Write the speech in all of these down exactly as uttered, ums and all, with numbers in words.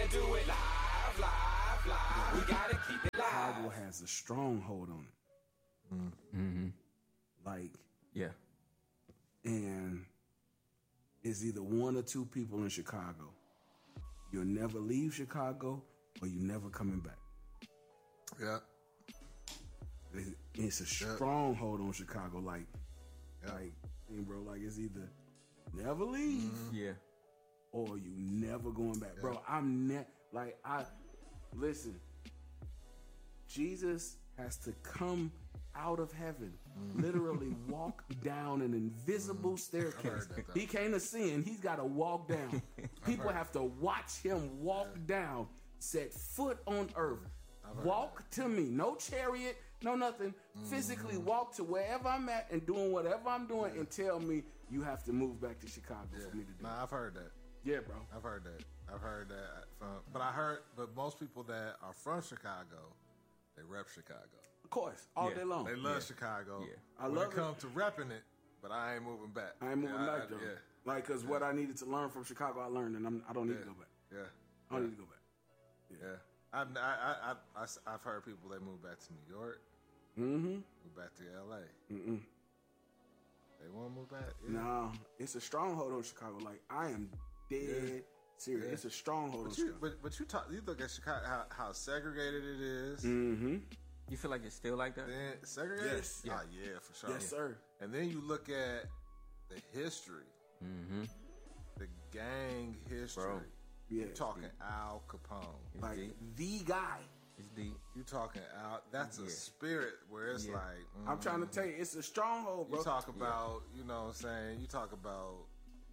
do it live, live, live. We gotta keep it live. Chicago has a stronghold on it. Mm-hmm. Like, yeah. And it's either one or two people in Chicago. You'll never leave Chicago or you never coming back. Yeah. It's a stronghold on Chicago. Like, yeah. like, bro, like it's either never leave, mm-hmm. yeah, or you never going back, yeah. bro. I'm ne- like I listen. Jesus has to come out of heaven, mm. literally walk down an invisible mm. staircase. That, he can't ascend. He's got to walk down. People have to watch him walk yeah. down, set foot on earth, walk to me. No chariot. No, nothing. Mm-hmm. Physically walk to wherever I'm at and doing whatever I'm doing yeah. and tell me you have to move back to Chicago yeah. for me to do. Nah, I've heard that. Yeah, bro. I've heard that. I've heard that from, but I heard, but most people that are from Chicago, they rep Chicago. Of course, all yeah. day long. They love yeah. Chicago. Yeah, I when love it comes to repping it, but I ain't moving back. I ain't moving yeah, back I, though. Yeah. Like, cause yeah. what I needed to learn from Chicago, I learned, and I'm, I don't need yeah. to go back. Yeah, I don't yeah. need to go back. Yeah, yeah. I've, I, I, I, I, I've heard people that move back to New York. Mm-hmm. Move back to L A. Mm-mm. They want to move back? Yeah. Nah, it's a stronghold on Chicago. Like, I am dead yeah. serious. Yeah. It's a stronghold but on you, Chicago. But, but you talk, you look at Chicago, how, how segregated it is. Mm-hmm. You feel like it's still like that? Then, segregated? Yes. Yeah. Oh, yeah, for sure. Yes, sir. And then you look at the history. Mm-hmm. The gang history. Bro. Yeah, You're it's talking deep. Al Capone. It's like, deep. the guy. It's deep. You talking out? That's yeah. a spirit where it's yeah. like mm, I'm trying to tell you, it's a stronghold, bro. You talk about, yeah. you know what I'm saying? You talk about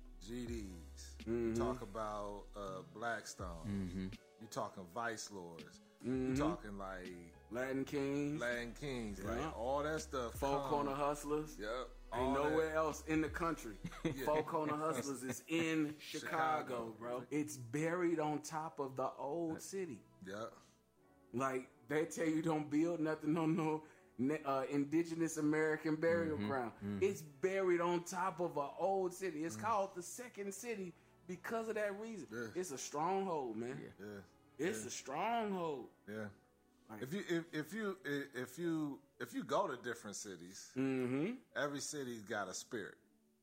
G Ds. Mm-hmm. You talk about uh, Blackstone. Mm-hmm. You talking Vice Lords. Mm-hmm. You talking like Latin Kings, Latin Kings, yeah. like all that stuff. Four come. Corner Hustlers. Yep. Ain't nowhere that. else in the country. yeah. Four Corner Hustlers is in Chicago, Chicago, bro. It's buried on top of the old city. Yep. Like, they tell you don't build nothing on no uh, indigenous American burial mm-hmm, ground. Mm-hmm. It's buried on top of an old city. It's mm. called the Second City because of that reason. Yeah. It's a stronghold, man. Yeah. yeah. It's yeah. a stronghold. Yeah. Like, If you if, if you if you if you go to different cities, mm-hmm. every city's got a spirit.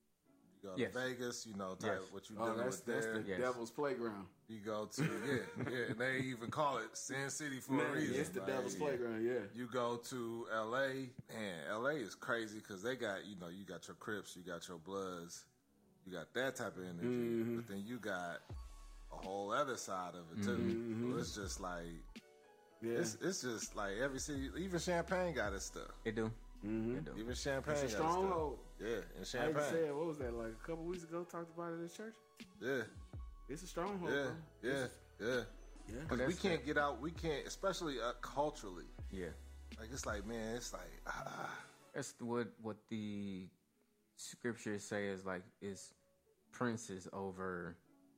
You go to yes. Vegas, you know, type yes. what you oh, dealing that's, with that's there. the yes. devil's playground. You go to yeah, yeah. And they even call it Sin City for Man, a reason. it's the like, devil's playground. Yeah. You go to L A, man. L A is crazy because they got you know you got your Crips, you got your Bloods, you got that type of energy, mm-hmm. but then you got a whole other side of it too. Mm-hmm. So it's just like. Yeah. It's, it's just like every city, even Champagne got its stuff. It do. Mm-hmm. It do. Even Champagne it's a got stronghold. its stuff. Yeah, in I Champagne. just said, what was that, like a couple weeks ago, talked about it in church? Yeah. It's a stronghold, Yeah, bro. yeah, It's, yeah. yeah. Because we can't get out, we can't, especially uh, culturally. Yeah. Like, it's like, man, it's like, ah. That's what what the scriptures say is like, is princes over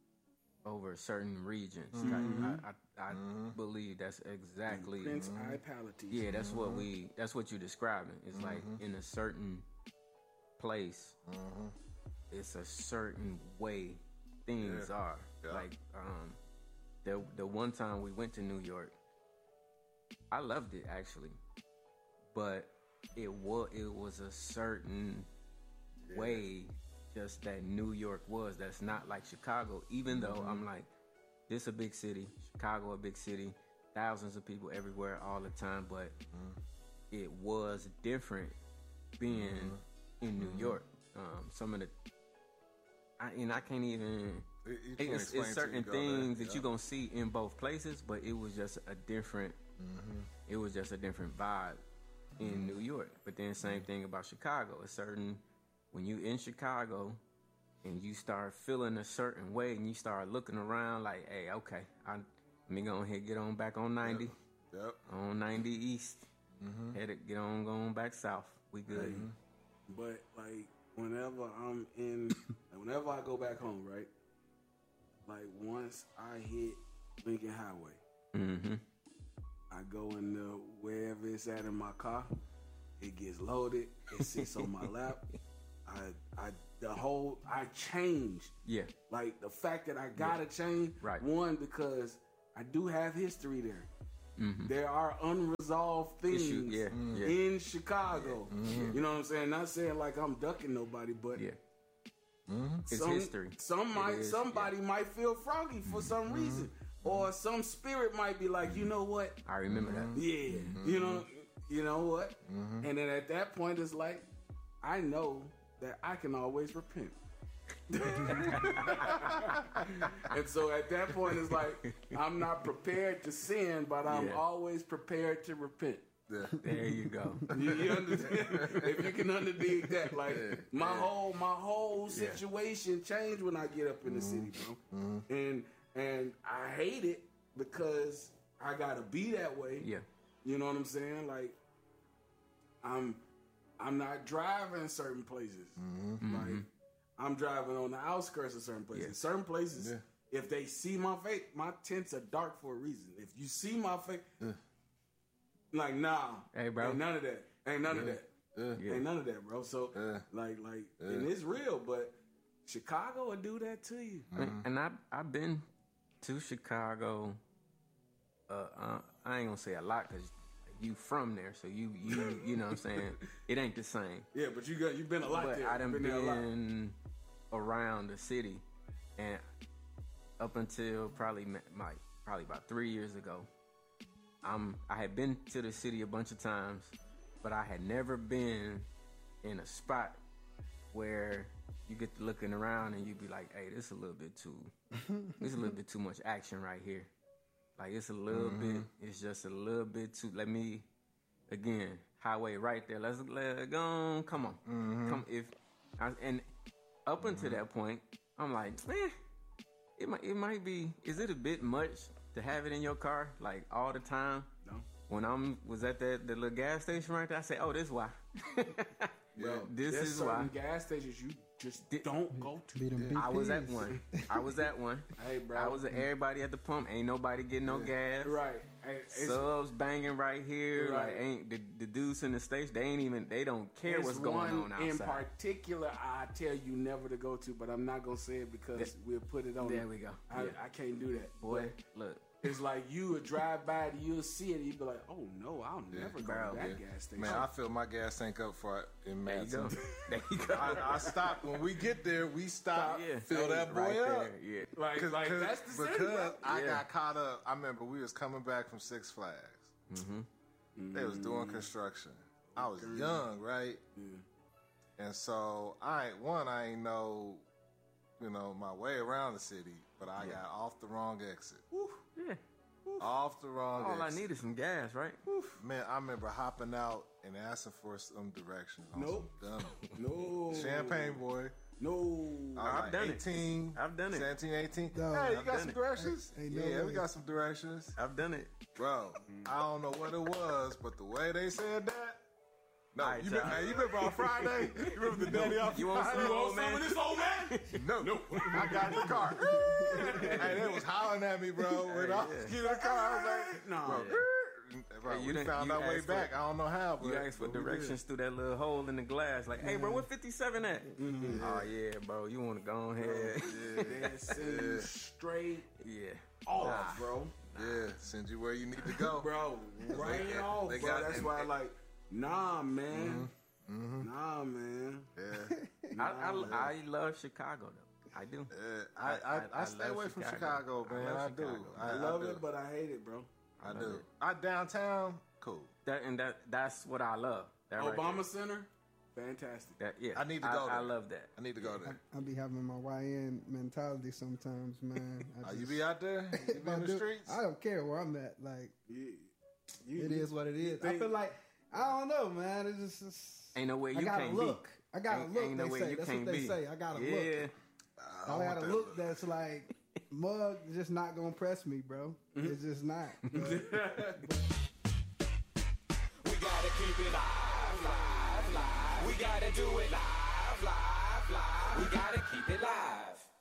over certain regions. Mm-hmm. I, I, I mm-hmm. believe that's exactly Prince mm-hmm. Ipalities. Yeah, that's mm-hmm. what we. That's what you're describing. It's mm-hmm. like in a certain place, mm-hmm. it's a certain way things yeah. are. Yeah. Like um, the the one time we went to New York, I loved it actually, but it was it was a certain yeah. way. Just that New York was. That's not like Chicago. Even though mm-hmm. I'm like, this a big city, Chicago a big city, thousands of people everywhere all the time. But mm-hmm. it was different being mm-hmm. in New mm-hmm. York. Um, some of the, I, and I can't even. You can't it's, it's certain you things there. that yeah. you're gonna see in both places, but it was just a different. Mm-hmm. It was just a different vibe in mm-hmm. New York. But then same thing about Chicago. A certain. When you in Chicago and you start feeling a certain way and you start looking around like, hey, okay, I, let me go ahead and get on back on ninety. Yep. Yep. On ninety East. Mm-hmm. Head it, get on going back south. We good. Mm-hmm. But like whenever I'm in, like, whenever I go back home, right? Like once I hit Lincoln Highway, mm-hmm. I go in the wherever it's at in my car. It gets loaded. It sits on my lap. I, I, the whole, I changed. Yeah. Like the fact that I gotta yeah. change. Right. One, because I do have history there. Mm-hmm. There are unresolved things Issue, yeah, mm, yeah. in Chicago. Mm-hmm. You know what I'm saying? Not saying like I'm ducking nobody, but Yeah. Mm-hmm. It's some, history. Some might, is, somebody yeah. might feel froggy for some reason, or some spirit might be like, you know what? I remember that. Yeah, you know, you know what? And then at that point, it's like, I know that I can always repent. And so at that point, it's like, I'm not prepared to sin, but I'm Yeah. always prepared to repent. Yeah. There you go. You, you understand? If you can understand that, like my whole my whole situation changed when I get up in the city, bro. And and I hate it because I gotta be that way. Yeah. You know what I'm saying? Like I'm I'm not driving certain places. Like I'm driving on the outskirts of certain places. Yeah. Certain places, Yeah. if they see my face, my tints are dark for a reason. If you see my face, like nah, Hey, bro. ain't none of that. Ain't none of that. Yeah. Ain't none of that, bro. So Yeah. like like, and it's real, but Chicago will do that to you. And, and I I've been to Chicago. Uh, uh, I ain't gonna say a lot because you from there, so you you you know what I'm saying. It ain't the same. Yeah, but you got you've been a lot But there. I done been, there a lot. been around the city, and up until probably ma- my probably about three years ago, I'm I had been to the city a bunch of times, but I had never been in a spot where you get to looking around and you be like, "Hey, this a little bit too, this a little bit too much action right here." Like it's a little bit, it's just a little bit too. Let me, again, highway right there. Let's let it go. On. Come on, come if, I, and up until that point, I'm like, eh, it might, it might be. Is it a bit much to have it in your car like all the time? No. When I'm was at that the little gas station right there, I say, oh, this why. Bro, this there's is why. certain gas stations you just don't go to. Be them I was at B Ps. one. I was at one. Hey, bro. I was at everybody at the pump. Ain't nobody getting no gas. Right. Hey, it's, Subs banging right here. Right. Like ain't the, the dudes in the station. They ain't even. They don't care it's what's going one on in outside. particular I tell you never to go to, but I'm not gonna say it because There- we'll put it on. There we go. I, Yeah. I can't do that. Boy, look. It's like you would drive by it, you'll see it, and you'd be like, "Oh no, I'll never go Bro, to that yeah. gas station." Man, I fill my gas tank up for it in There you go. Madison. There you go. I, I stop when we get there. We stop, Yeah. fill that boy right up. there. Yeah. like, Cause, like cause- that's the city, because bro. I Yeah. got caught up. I remember we was coming back from Six Flags. Mm-hmm. They was doing construction. I was young, right? And so I ain't one. I ain't know, you know, my way around the city, but I got off the wrong exit. Yeah. Off the wrong All I exit. need is some gas, right? Man, I remember hopping out and asking for some directions. on Nope. some dumb- No, Champagne boy. No, I I've was like done it. eighteen. I've done it. seventeen, eighteen. No, hey, you I've got done some it. directions? Ain't no yeah, we way. got some directions. I've done it. Bro, I don't know what it was, but the way they said that. No, All right, you, y'all. remember, you remember on Friday? You remember the daddy off You want Friday? some, old man? this old man? No, no. I got in the car. Hey, they was hollering at me, bro. When I was yeah. getting in the car, I was like, No, bro, bro Hey, you we done- found you our way asked for- back. I don't know how, but You asked for but we did. directions through that little hole in the glass. Like, hey, bro, what fifty-seven at? Oh, yeah, bro. You want to go ahead. they send you straight Yeah. off, bro. Yeah, send you where you need to go. Bro, right They- off, they bro. got- That's and- why, like, nah, man, nah, man. Yeah. I, I, I love Chicago, though. I do. Yeah, I, I, I- I, I stay love away from Chicago. Chicago, I man. I, love do. Chicago. I, I love do. it, but I hate it, bro. I love do. it. I downtown, cool. That and that that's what I love. That right Obama there. Center, fantastic. That, yeah. I need to I, go I there. love that. I need to go there. I be having my Y N mentality sometimes, man. I Oh, you just- be out there? You be I in the do- streets? I don't care where I'm at. Like Yeah, you, it is what it is. I think- feel like I don't know, man. It's just it's, Ain't no way you I gotta can't look. be. I gotta Ain't- look. ain't no they way say you that's can't what they be. say. I gotta yeah. look. I I want got a that look that's like mug just not gonna press me, bro. It's just not. bro. We gotta keep it live, live, live. We gotta do it live, live, live. We gotta keep it live.